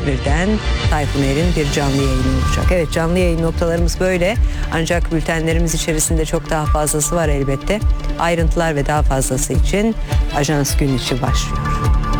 21'den Tayfun Er'in bir canlı yayını olacak. Evet, canlı yayın noktalarımız böyle. Ancak bültenlerimiz içerisinde çok daha fazlası var elbette. Ayrıntılar ve daha fazlası için Ajans Gün içi başlıyor.